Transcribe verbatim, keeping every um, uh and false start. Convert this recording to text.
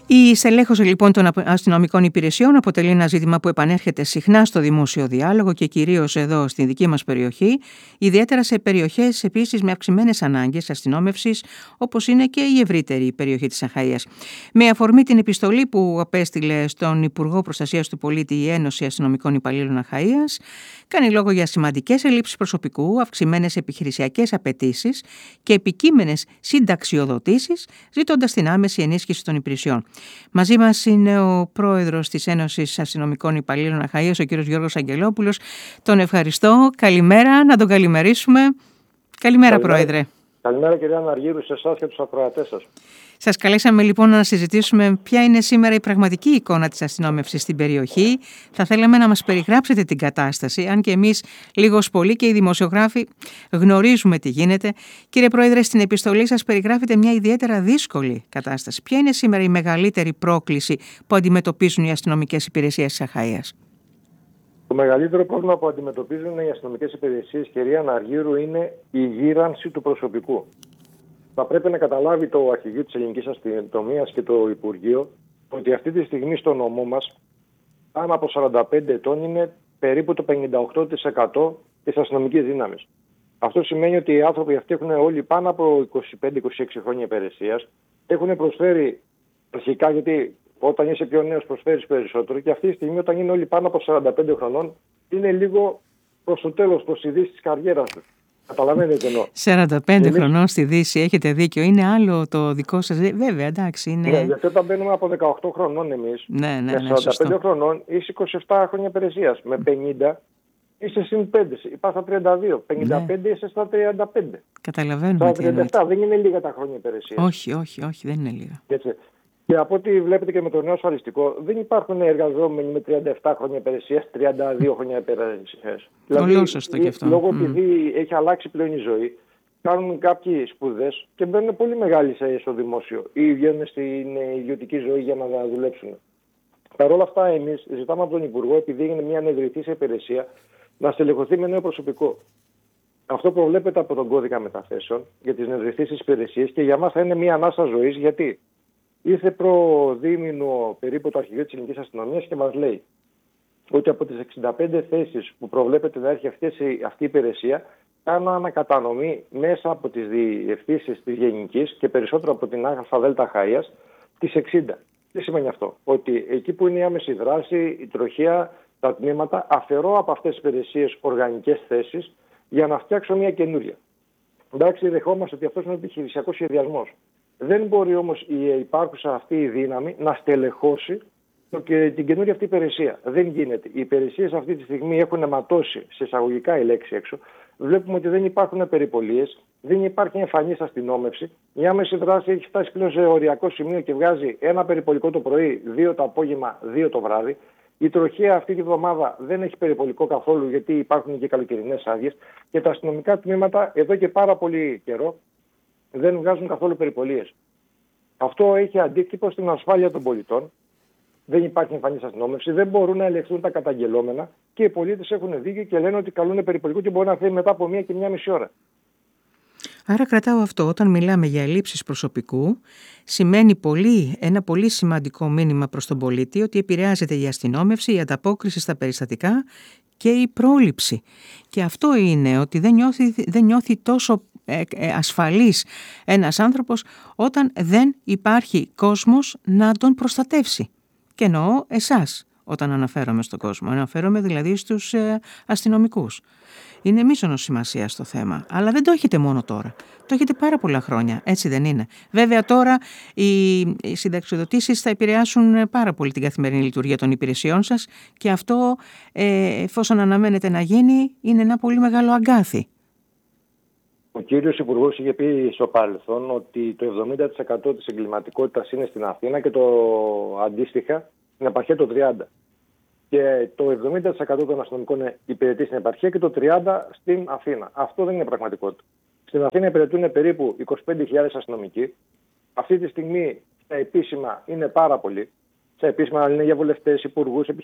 Η στελέχωση λοιπόν των αστυνομικών υπηρεσιών αποτελεί ένα ζήτημα που επανέρχεται συχνά στο δημόσιο διάλογο και κυρίως εδώ στη δική μας περιοχή, ιδιαίτερα σε περιοχές επίσης με αυξημένες ανάγκες αστυνόμευσης, όπως είναι και η ευρύτερη περιοχή της Αχαΐας. Με αφορμή την επιστολή που απέστειλε στον Υπουργό Προστασίας του Πολίτη η Ένωση Αστυνομικών Υπαλλήλων Αχαΐας, κάνει λόγο για σημαντικές ελλείψεις προσωπικού, αυξημένες επιχειρησιακές απαιτήσεις και επικείμενες συνταξιοδοτήσεις, ζητώντας την άμεση ενίσχυση των υπηρεσιών. Μαζί μας είναι ο πρόεδρος της Ένωσης Αστυνομικών Υπαλλήλων Αχαΐας, ο κύριος Γιώργος Αγγελόπουλος. Τον ευχαριστώ. Καλημέρα, να τον καλημερίσουμε. Καλημέρα, Καλημέρα. Πρόεδρε. Καλημέρα, κυρία Αναργύρου, σε εσάς και τους ακροατές σας. Σας καλέσαμε λοιπόν να συζητήσουμε ποια είναι σήμερα η πραγματική εικόνα της αστυνόμευσης στην περιοχή. Θα θέλαμε να μας περιγράψετε την κατάσταση, αν και εμείς λίγος πολύ και οι δημοσιογράφοι γνωρίζουμε τι γίνεται. Κύριε Πρόεδρε, στην επιστολή σας περιγράφετε μια ιδιαίτερα δύσκολη κατάσταση. Ποια είναι σήμερα η μεγαλύτερη πρόκληση που αντιμετωπίζουν οι αστυνομικές υπηρεσίες της Αχαΐας? Το μεγαλύτερο πρόβλημα που αντιμετωπίζουν οι αστυνομικές υπηρεσίες, κυρία Αναργύρου, είναι η γύρανση του προσωπικού. Θα πρέπει να καταλάβει το Αρχηγείο της Ελληνικής Αστυνομίας και το Υπουργείο ότι αυτή τη στιγμή στο νομό μας πάνω από σαράντα πέντε ετών είναι περίπου το πενήντα οκτώ τοις εκατό της αστυνομικής δύναμης. Αυτό σημαίνει ότι οι άνθρωποι αυτοί έχουν όλοι πάνω από είκοσι πέντε είκοσι έξι χρόνια υπηρεσίας, έχουν προσφέρει αρχικά, γιατί όταν είσαι πιο νέος προσφέρεις περισσότερο, και αυτή τη στιγμή όταν είναι όλοι πάνω από σαράντα πέντε χρονών είναι λίγο προς το τέλος, προς τη δύση της καριέρας τους. Καταλαβαίνετε εννοώ. σαράντα πέντε χρονών στη Δύση, έχετε δίκιο. Είναι άλλο το δικό σας. Βέβαια, εντάξει. Είναι... Ναι, γιατί όταν μπαίνουμε από δεκαοκτώ χρονών εμείς, ναι, ναι, ναι, με σαράντα πέντε σωστό. χρονών είσαι είκοσι επτά χρόνια υπηρεσίας. Με πενήντα είσαι συν πέντε, είπα στα τριάντα δύο. πενήντα πέντε ναι. Είσαι στα τριάντα πέντε. Καταλαβαίνουμε. Στα τριάντα επτά δεν είναι λίγα τα χρόνια υπηρεσίας. Όχι, όχι, όχι, δεν είναι λίγα. Έτσι. Και από ό,τι βλέπετε και με το νέο ασφαλιστικό, δεν υπάρχουν εργαζόμενοι με τριάντα επτά χρόνια υπηρεσίας, τριάντα δύο χρόνια υπηρεσίας. Δηλαδή, σωστό και αυτό. Λόγω mm. επειδή έχει αλλάξει πλέον η ζωή, κάνουν κάποιοι σπουδές και μπαίνουν πολύ μεγάλοι στο δημόσιο ή βγαίνουν στην ιδιωτική ζωή για να δουλέψουν. Παρ' όλα αυτά, εμείς ζητάμε από τον Υπουργό, επειδή έγινε μια ανεδρηθής υπηρεσία, να στελεχωθεί με νέο προσωπικό. Αυτό προβλέπεται από τον κώδικα μεταθέσεων για τις ανεδρηθείς υπηρεσίες και για μας θα είναι μια ανάσα ζωής. Γιατί ήρθε προδίμηνο περίπου το Αρχηγείο της Ελληνικής Αστυνομίας και μας λέει ότι από τις εξήντα πέντε θέσεις που προβλέπεται να έρχει αυτή, αυτή η υπηρεσία, κάνω ανακατανομή μέσα από τις διευθύνσεις της Γενικής και περισσότερο από την ΑΔ Αχαΐας τις εξήντα. Τι σημαίνει αυτό? Ότι εκεί που είναι η άμεση δράση, η τροχέα, τα τμήματα, αφαιρώ από αυτές τις υπηρεσίες οργανικές θέσεις για να φτιάξω μια καινούρια. Εντάξει, δεχόμαστε ότι αυτός είναι ο επιχειρησιακός σχεδιασμός. Δεν μπορεί όμως η υπάρχουσα αυτή η δύναμη να στελεχώσει και την καινούργια αυτή υπηρεσία. Δεν γίνεται. Οι υπηρεσίες αυτή τη στιγμή έχουν ματώσει, σε εισαγωγικά η λέξη έξω. Βλέπουμε ότι δεν υπάρχουν περιπολίες, δεν υπάρχει εμφανής αστυνόμευση. Η άμεση δράση έχει φτάσει πλέον σε οριακό σημείο και βγάζει ένα περιπολικό το πρωί, δύο το απόγευμα, δύο το βράδυ. Η τροχέα αυτή τη βδομάδα δεν έχει περιπολικό καθόλου, γιατί υπάρχουν και καλοκαιρινές άδειες. Και τα αστυνομικά τμήματα εδώ και πάρα πολύ καιρό δεν βγάζουν καθόλου περιπολίες. Αυτό έχει αντίκτυπο στην ασφάλεια των πολιτών. Δεν υπάρχει εμφανής αστυνόμευση, δεν μπορούν να ελεγχθούν τα καταγγελόμενα και οι πολίτες έχουν δίκιο και λένε ότι καλούν περιπολικό και μπορεί να φύγει μετά από μία και μία μισή ώρα. Άρα κρατάω αυτό, όταν μιλάμε για ελλείψεις προσωπικού, σημαίνει πολύ, ένα πολύ σημαντικό μήνυμα προς τον πολίτη ότι επηρεάζεται η αστυνόμευση, η ανταπόκριση στα περιστατικά και η πρόληψη. Και αυτό είναι ότι δεν νιώθει, δεν νιώθει τόσο ε, ε, ασφαλής ένας άνθρωπος όταν δεν υπάρχει κόσμος να τον προστατεύσει. Και εννοώ εσάς όταν αναφέρομαι στον κόσμο, αναφέρομαι δηλαδή στους ε, αστυνομικούς. Είναι μείζωνος σημασία στο θέμα, αλλά δεν το έχετε μόνο τώρα. Το έχετε πάρα πολλά χρόνια, έτσι δεν είναι? Βέβαια τώρα οι, οι συνταξιοδοτήσεις θα επηρεάσουν πάρα πολύ την καθημερινή λειτουργία των υπηρεσιών σας και αυτό, ε, εφόσον αναμένεται να γίνει, είναι ένα πολύ μεγάλο αγκάθι. Ο κύριος Υπουργός είχε πει στο παρελθόν ότι το εβδομήντα τοις εκατό της εγκληματικότητας είναι στην Αθήνα και το αντίστοιχα στην επαρχία το τριάντα τοις εκατό. Και το εβδομήντα τοις εκατό των αστυνομικών υπηρετεί στην επαρχία και το τριάντα τοις εκατό στην Αθήνα. Αυτό δεν είναι πραγματικότητα. Στην Αθήνα υπηρετούν περίπου είκοσι πέντε χιλιάδες αστυνομικοί. Αυτή τη στιγμή τα επίσημα είναι πάρα πολλοί. Στα επίσημα είναι για βουλευτές, υπουργούς,